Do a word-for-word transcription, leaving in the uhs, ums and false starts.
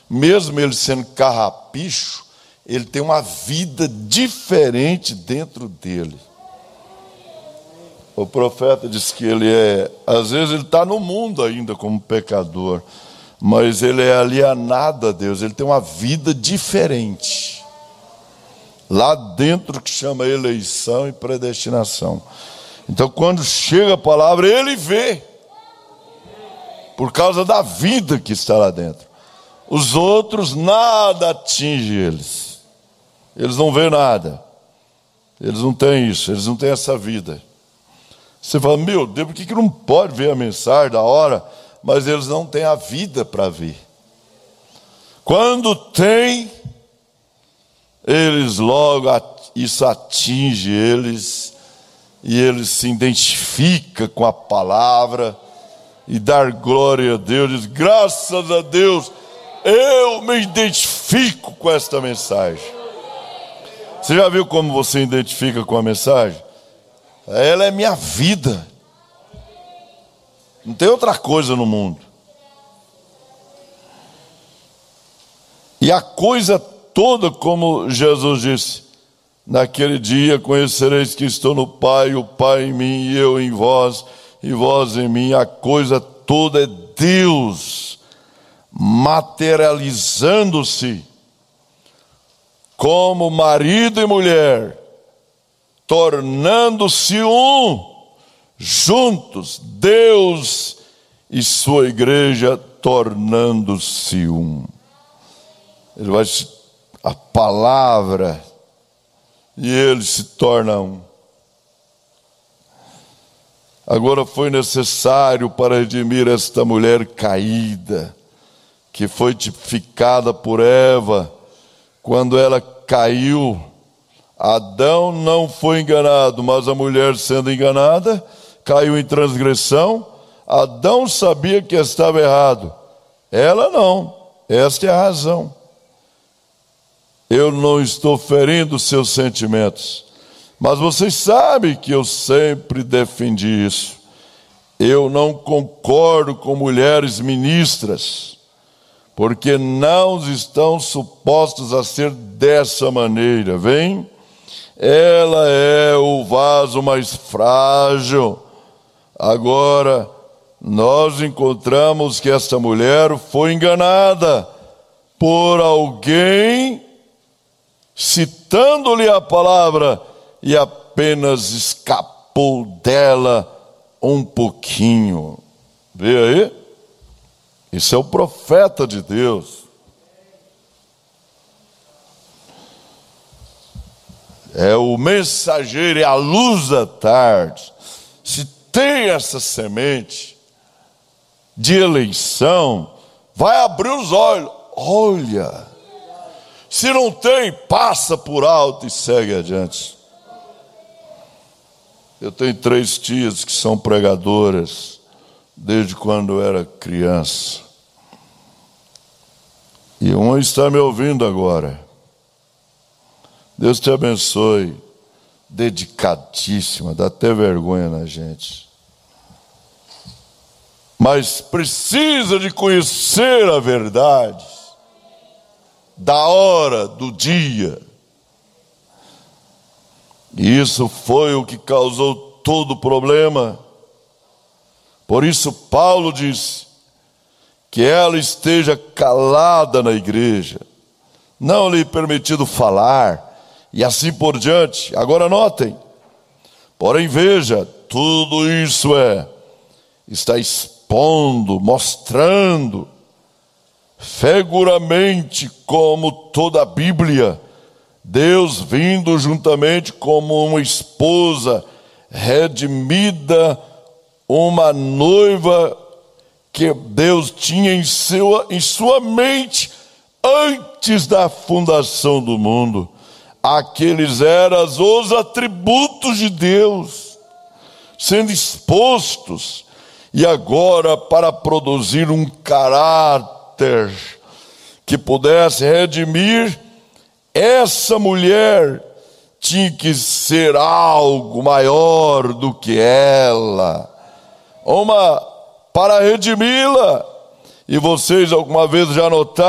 mesmo ele sendo carrapicho, ele tem uma vida diferente dentro dele. O profeta diz que ele é, às vezes ele está no mundo ainda como pecador, mas ele é alienado a Deus, ele tem uma vida diferente. Lá dentro que chama eleição e predestinação. Então quando chega a palavra, ele vê. Por causa da vida que está lá dentro. Os outros, nada atinge eles. Eles não veem nada. Eles não têm isso, eles não têm essa vida. Você fala, meu Deus, por que que não pode ver a mensagem da hora? Mas eles não têm a vida para ver. Quando tem, eles logo, isso atinge eles, e eles se identificam com a palavra, e dar glória a Deus, diz, graças a Deus, eu me identifico com esta mensagem. Você já viu como você identifica com a mensagem? Ela é minha vida. Não tem outra coisa no mundo. E a coisa toda, como Jesus disse, naquele dia conhecereis que estou no Pai, o Pai em mim e eu em vós, e vós em mim. A coisa toda é Deus materializando-se como marido e mulher, tornando-se um, juntos, Deus e sua igreja tornando-se um. Ele vai, a palavra, e ele se torna um. Agora foi necessário para redimir esta mulher caída, que foi tipificada por Eva, quando ela caiu. Adão não foi enganado, mas a mulher sendo enganada, caiu em transgressão. Adão sabia que estava errado, ela não. Esta é a razão. Eu não estou ferindo seus sentimentos, mas vocês sabem que eu sempre defendi isso. Eu não concordo com mulheres ministras, porque não estão supostos a ser dessa maneira. Vem? Ela é o vaso mais frágil. Agora, nós encontramos que esta mulher foi enganada por alguém, citando-lhe a palavra, e apenas escapou dela um pouquinho. Vê aí? Isso é o profeta de Deus. É o mensageiro, é a luz da tarde. Se tem essa semente de eleição, vai abrir os olhos. Olha, se não tem, passa por alto e segue adiante. Eu tenho três tias que são pregadoras desde quando eu era criança. E uma está me ouvindo agora. Deus te abençoe. Dedicadíssima, dá até vergonha na gente. Mas precisa de conhecer a verdade da hora, do dia. E isso foi o que causou todo o problema. Por isso Paulo diz que ela esteja calada na igreja, não lhe permitido falar, e assim por diante. Agora notem, porém veja, tudo isso é, está expondo, mostrando, figuramente como toda a Bíblia, Deus vindo juntamente como uma esposa redimida, uma noiva que Deus tinha em sua, em sua mente antes da fundação do mundo. Aqueles eram os atributos de Deus sendo expostos, e agora para produzir um caráter que pudesse redimir essa mulher, tinha que ser algo maior do que ela, uma para redimi-la. E vocês alguma vez já notaram